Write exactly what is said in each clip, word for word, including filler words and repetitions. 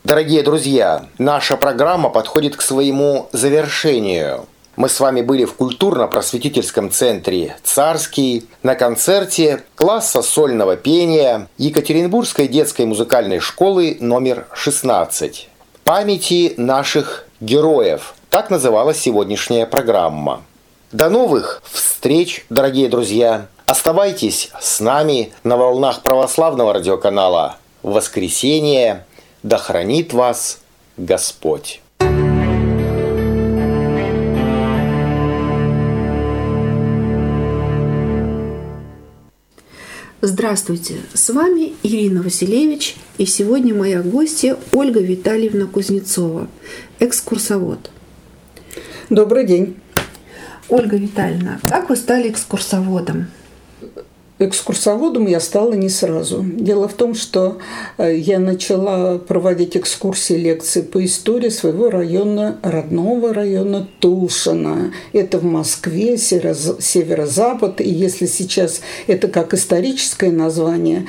Дорогие друзья, наша программа подходит к своему завершению. Мы с вами были в культурно-просветительском центре «Царский» на концерте класса сольного пения Екатеринбургской детской музыкальной школы номер шестнадцать. «Памяти наших героев». Так называлась сегодняшняя программа. До новых встреч, дорогие друзья! Оставайтесь с нами на волнах православного радиоканала «Воскресенье». Да хранит вас Господь! Здравствуйте, с вами Ирина Василевич, и сегодня моя гостья Ольга Витальевна Кузнецова, экскурсовод. Добрый день. Ольга Витальевна, как вы стали экскурсоводом? Экскурсоводом я стала не сразу. Дело в том, что я начала проводить экскурсии, лекции по истории своего района, родного района Тушино. Это в Москве, северо-запад. И если сейчас это как историческое название,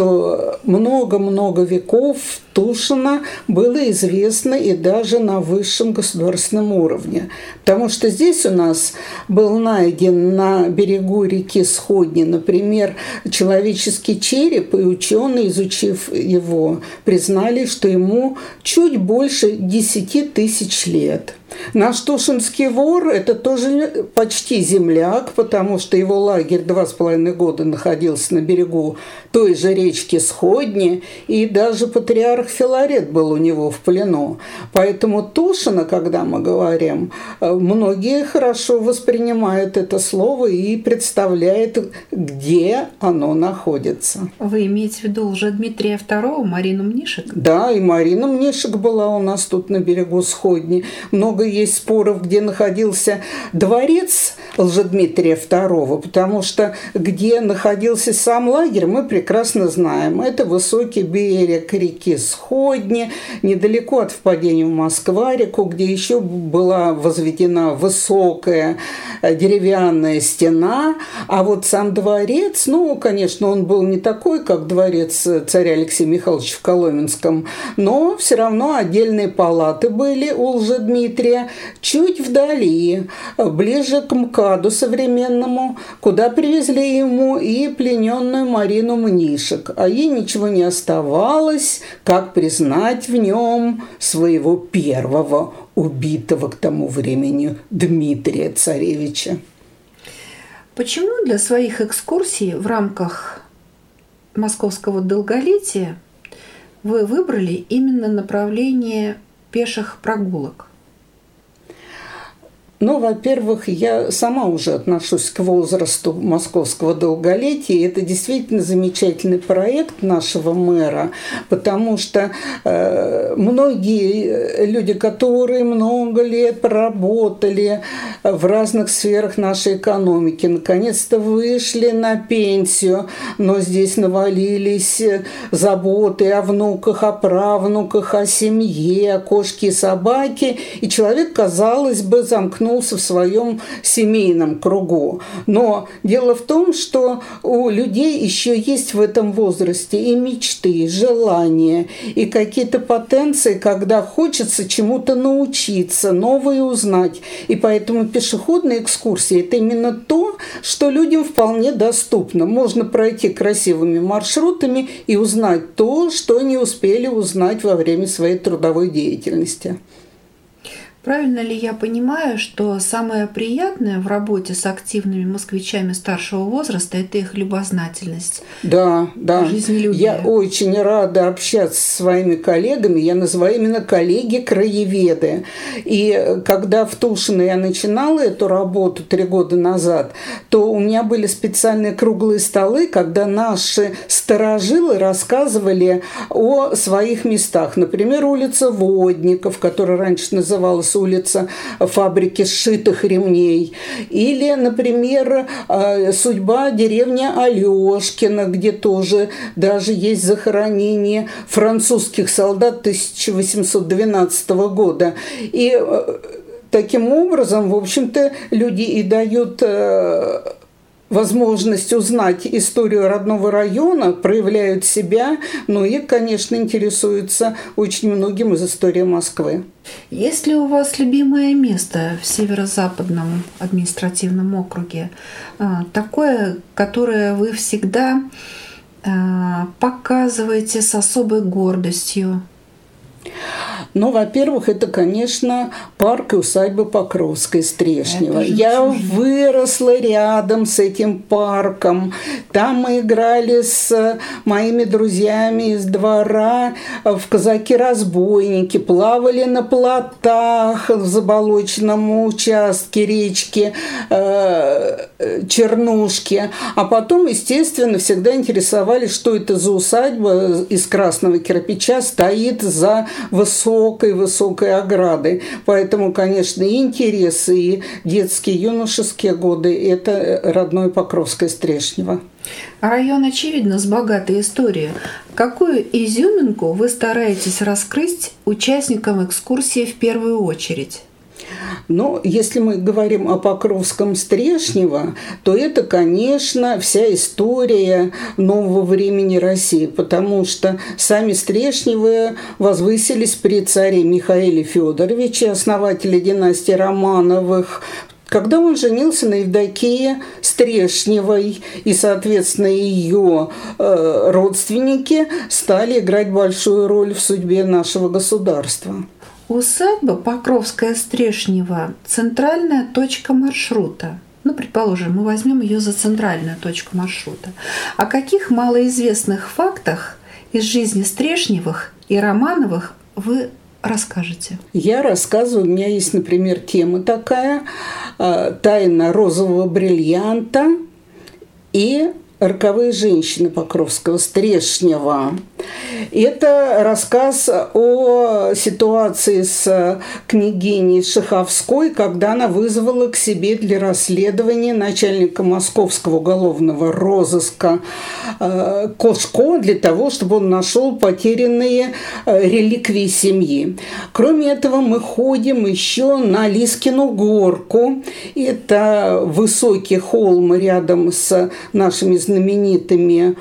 то много-много веков Тушино было известно и даже на высшем государственном уровне. Потому что здесь у нас был найден на берегу реки Сходни, например, человеческий череп, и ученые, изучив его, признали, что ему чуть больше десяти тысяч лет. Наш Тушинский вор – это тоже почти земляк, потому что его лагерь два с половиной года находился на берегу той же речки Сходни, и даже патриарх Филарет был у него в плену. Поэтому Тушино, когда мы говорим, многие хорошо воспринимают это слово и представляют, где оно находится. Вы имеете в виду Лжедмитрия второго, Марину Мнишек? Да, и Марина Мнишек была у нас тут на берегу Сходни. Много есть споров, где находился дворец Лжедмитрия второго, потому что где находился сам лагерь, мы прекрасно знаем. Это высокий берег реки Сходни, недалеко от впадения в Москва-реку, где еще была возведена высокая деревянная стена. А вот сам дворец, ну, конечно, он был не такой, как дворец царя Алексея Михайловича в Коломенском, но все равно отдельные палаты были у Лжедмитрия, чуть вдали, ближе к МКАДу современному, куда привезли ему и плененную Марину Мнишек. А ей ничего не оставалось, как признать в нем своего первого убитого к тому времени Дмитрия Царевича. Почему для своих экскурсий в рамках московского долголетия вы выбрали именно направление пеших прогулок? Ну, во-первых, я сама уже отношусь к возрасту московского долголетия. Это действительно замечательный проект нашего мэра, потому что э, многие люди, которые много лет проработали в разных сферах нашей экономики, наконец-то вышли на пенсию, но здесь навалились заботы о внуках, о правнуках, о семье, о кошке и собаке, и человек, казалось бы, замкнул в своем семейном кругу. Но дело в том, что у людей еще есть в этом возрасте и мечты, и желания, и какие-то потенции, когда хочется чему-то научиться, новое узнать. И поэтому пешеходные экскурсии – это именно то, что людям вполне доступно. Можно пройти красивыми маршрутами и узнать то, что не успели узнать во время своей трудовой деятельности. Правильно ли я понимаю, что самое приятное в работе с активными москвичами старшего возраста – это их любознательность? Да, да. Жизнелюбие. Я очень рада общаться со своими коллегами. Я называю именно коллеги-краеведы. И когда в Тушино я начинала эту работу три года назад, то у меня были специальные круглые столы, когда наши старожилы рассказывали о своих местах. Например, улица Водников, которая раньше называлась улица фабрики сшитых ремней. Или, например, судьба деревни Алешкино, где тоже даже есть захоронение французских солдат тысяча восемьсот двенадцатого года. И таким образом, в общем-то, люди и дают возможность узнать историю родного района, проявляют себя, ну и, конечно, интересуются очень многим из истории Москвы. Есть ли у вас любимое место в Северо-Западном административном округе? Такое, которое вы всегда показываете с особой гордостью? Ну, во-первых, это, конечно, парк и усадьба Покровская Стрешнева. Я выросла рядом с этим парком. Там мы играли с моими друзьями из двора в казаки-разбойники, плавали на плотах в заболоченном участке речки э, Чернушки. А потом, естественно, всегда интересовались, что это за усадьба из красного кирпича стоит за высокой-высокой оградой. Поэтому, конечно, и интересы, и детские, юношеские годы – это родное Покровское Стрешнево. Район, очевидно, с богатой историей. Какую изюминку вы стараетесь раскрыть участникам экскурсии в первую очередь? Но если мы говорим о Покровском Стрешнево, то это, конечно, вся история нового времени России, потому что сами Стрешневы возвысились при царе Михаиле Федоровиче, основателе династии Романовых, когда он женился на Евдокии Стрешневой, и, соответственно, ее э, родственники стали играть большую роль в судьбе нашего государства. Усадьба Покровская Стрешнева – центральная точка маршрута. Ну, предположим, мы возьмем ее за центральную точку маршрута. О каких малоизвестных фактах из жизни Стрешневых и Романовых вы расскажете? Я рассказываю, у меня есть, например, тема такая «Тайна розового бриллианта» и «Роковые женщины» Покровского Стрешнева. Это рассказ о ситуации с княгиней Шаховской, когда она вызвала к себе для расследования начальника московского уголовного розыска э, Кошко для того, чтобы он нашел потерянные э, реликвии семьи. Кроме этого, мы ходим еще на Лискину горку. Это высокий холм рядом с нашими знаменитыми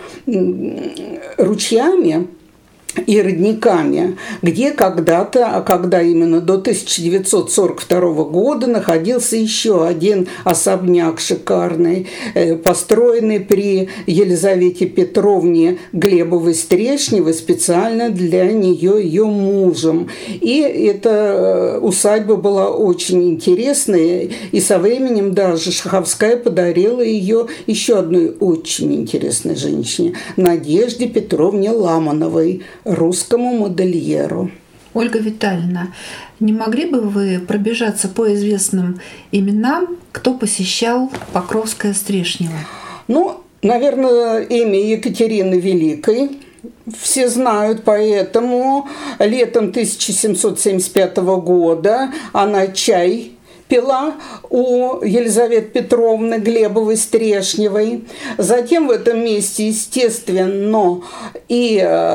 ручьями и родниками, где когда-то, а когда именно до тысяча девятьсот сорок второго года находился еще один особняк шикарный, построенный при Елизавете Петровне Глебовой-Стрешневой специально для нее, ее мужем. И эта усадьба была очень интересная, и со временем даже Шаховская подарила ее еще одной очень интересной женщине, Надежде Петровне Ламановой, русскому модельеру. Ольга Витальевна, не могли бы вы пробежаться по известным именам, кто посещал Покровское Стрешнево? Ну, наверное, имя Екатерины Великой все знают, поэтому летом тысяча семьсот семьдесят пятого года она чай пила у Елизаветы Петровны Глебовой-Стрешневой. Затем в этом месте, естественно, и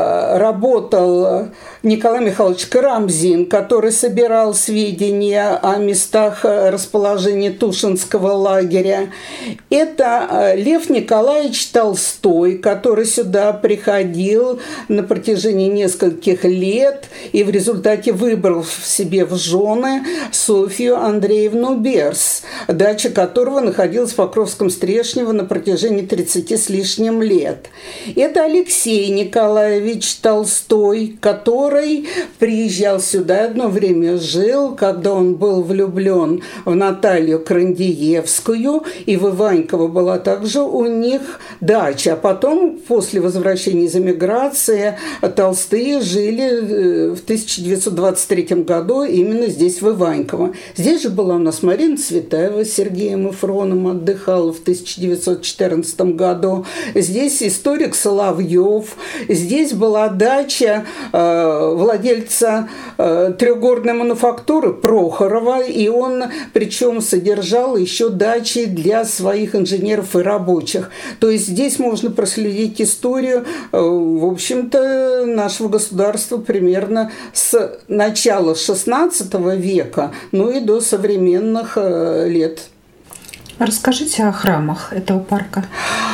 работал Николай Михайлович Карамзин, который собирал сведения о местах расположения Тушинского лагеря. Это Лев Николаевич Толстой, который сюда приходил на протяжении нескольких лет и в результате выбрал себе в жены Софью Андреевну Берс, дача которого находилась в Покровском Стрешнево на протяжении тридцати с лишним лет. Это Алексей Николаевич Толстой, который приезжал сюда, одно время жил, когда он был влюблен в Наталью Крандиевскую, и в Иваньково была также у них дача. А потом, после возвращения из эмиграции, Толстые жили в тысяча девятьсот двадцать третьем году именно здесь, в Иваньково. Здесь же была у нас Марина Цветаева с Сергеем Эфроном, отдыхала в тысяча девятьсот четырнадцатом году. Здесь историк Соловьев. Здесь была дача э, владельца э, трехгорной мануфактуры Прохорова, и он причем содержал еще дачи для своих инженеров и рабочих. То есть здесь можно проследить историю, э, в общем-то, нашего государства примерно с начала шестнадцатого века, ну и до современных лет. Расскажите о храмах этого парка.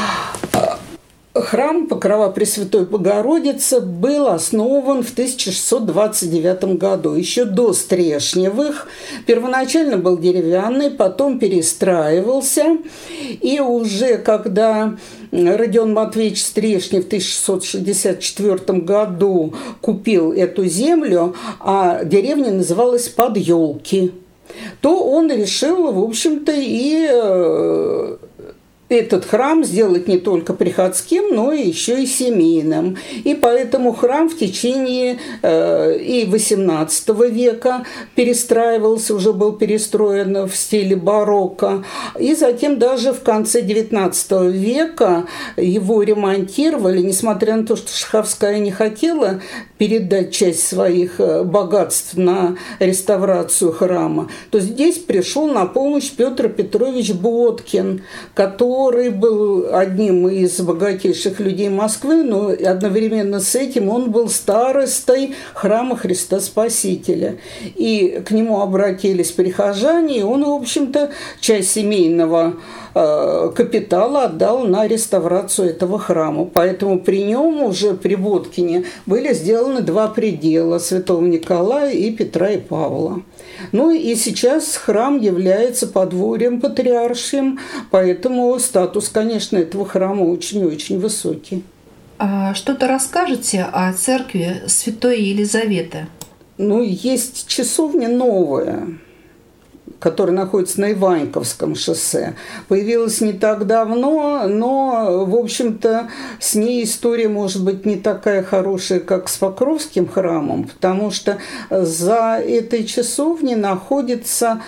Храм Покрова Пресвятой Богородицы был основан в тысяча шестьсот двадцать девятом году, еще до Стрешневых. Первоначально был деревянный, потом перестраивался. И уже когда Родион Матвеевич Стрешнев в тысяча шестьсот шестьдесят четвёртом году купил эту землю, а деревня называлась Подъелки, то он решил, в общем-то, и этот храм сделать не только приходским, но еще и семейным. И поэтому храм в течение э, и восемнадцатого века перестраивался, уже был перестроен в стиле барокко. И затем даже в конце девятнадцатого века его ремонтировали, несмотря на то, что Шаховская не хотела передать часть своих богатств на реставрацию храма, то здесь пришел на помощь Петр Петрович Боткин, который который был одним из богатейших людей Москвы, но одновременно с этим он был старостой храма Христа Спасителя. И к нему обратились прихожане, и он, в общем-то, часть семейного э, капитала отдал на реставрацию этого храма. Поэтому при нем уже, при Боткине, были сделаны два предела – Святого Николая и Петра и Павла. Ну и сейчас храм является подворьем патриаршим, поэтому статус, конечно, этого храма очень-очень высокий. А что-то расскажете о церкви Святой Елизаветы? Ну, есть часовня новая, которая находится на Иваньковском шоссе. Появилась не так давно, но, в общем-то, с ней история может быть не такая хорошая, как с Покровским храмом, потому что за этой часовней находится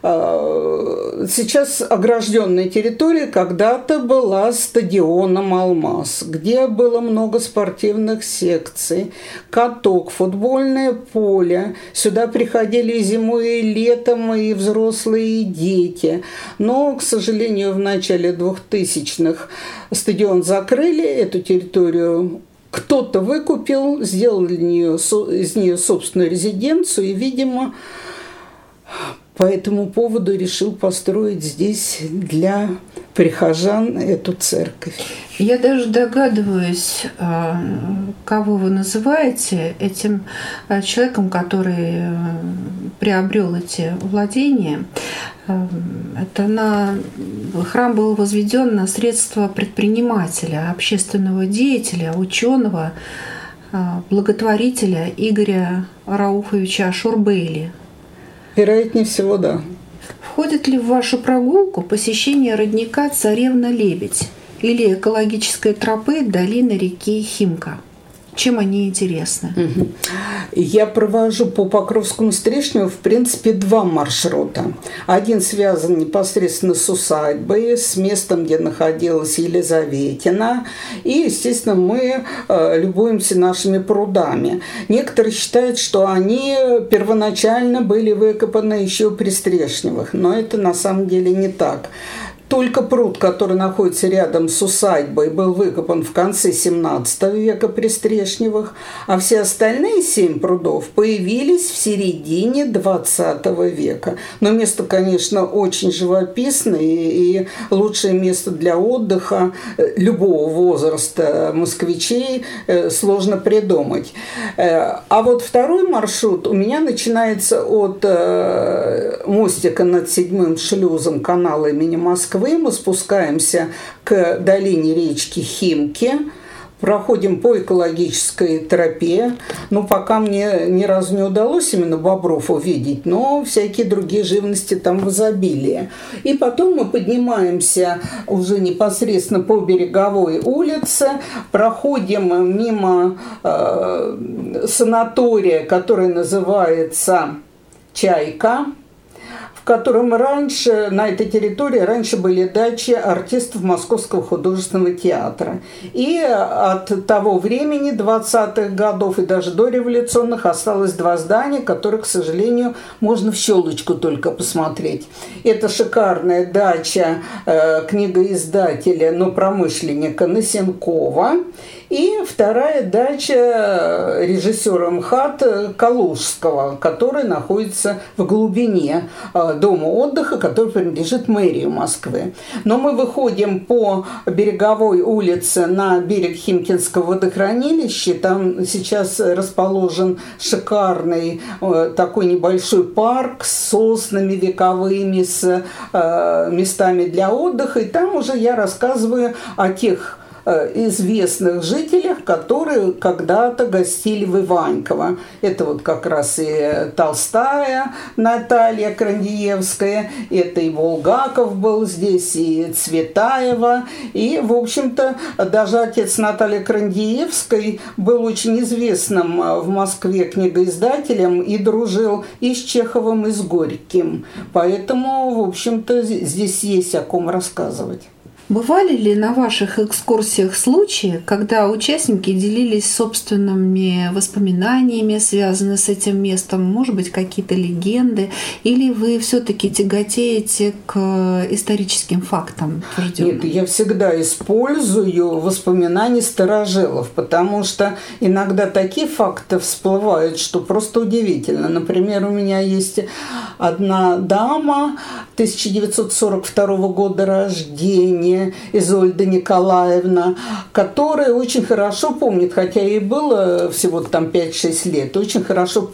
э, сейчас огражденная территория, когда-то была стадионом «Алмаз», где было много спортивных секций, каток, футбольное поле. Сюда приходили и зимой, и летом, и взрослые, взрослые и дети. Но, к сожалению, в начале двухтысячных стадион закрыли, эту территорию кто-то выкупил, сделал из нее, из нее собственную резиденцию и, видимо, по этому поводу решил построить здесь для прихожан эту церковь. Я даже догадываюсь, кого вы называете этим человеком, который приобрел эти владения. Это на... Храм был возведен на средства предпринимателя, общественного деятеля, ученого, благотворителя Игоря Рауфовича Шурбейли. Вероятнее всего, да. Входит ли в вашу прогулку посещение родника Царевна-Лебедь или экологической тропы долины реки Химка? Чем они интересны? Угу. Я провожу по Покровскому Стрешневу, в принципе, два маршрута. Один связан непосредственно с усадьбой, с местом, где находилась Елизаветина. И, естественно, мы э, любуемся нашими прудами. Некоторые считают, что они первоначально были выкопаны еще при Стрешневых, но это на самом деле не так. Только пруд, который находится рядом с усадьбой, был выкопан в конце семнадцатого века при Стрешневых, а все остальные семь прудов появились в середине двадцатого века. Но место, конечно, очень живописное и лучшее место для отдыха любого возраста москвичей сложно придумать. А вот второй маршрут у меня начинается от мостика над седьмым шлюзом канала имени Москвы. Мы спускаемся к долине речки Химки, проходим по экологической тропе. Ну, пока мне ни разу не удалось именно бобров увидеть, но всякие другие живности там в изобилии. И потом мы поднимаемся уже непосредственно по береговой улице, проходим мимо э, санатория, который называется «Чайка», в котором раньше, на этой территории раньше были дачи артистов Московского художественного театра. И от того времени, двадцатых годов и даже дореволюционных, осталось два здания, которые, к сожалению, можно в щелочку только посмотреть. Это шикарная дача э, книгоиздателя, но промышленника Насенкова. И вторая дача режиссера МХАТ Калужского, который находится в глубине дома отдыха, который принадлежит мэрии Москвы. Но мы выходим по береговой улице на берег Химкинского водохранилища. Там сейчас расположен шикарный такой небольшой парк с соснами вековыми, с местами для отдыха. И там уже я рассказываю о тех известных жителях, которые когда-то гостили в Иваньково. Это вот как раз и Толстая Наталья Крандиевская, это и Булгаков был здесь, и Цветаева. И, в общем-то, даже отец Натальи Крандиевской был очень известным в Москве книгоиздателем и дружил и с Чеховым, и с Горьким. Поэтому, в общем-то, здесь есть о ком рассказывать. Бывали ли на ваших экскурсиях случаи, когда участники делились собственными воспоминаниями, связанными с этим местом, может быть, какие-то легенды, или вы все-таки тяготеете к историческим фактам? Нет, я всегда использую воспоминания старожилов, потому что иногда такие факты всплывают, что просто удивительно. Например, у меня есть одна дама тысяча девятьсот сорок второго года рождения, Изольда Николаевна, которая очень хорошо помнит, хотя ей было всего там пять-шесть лет, очень хорошо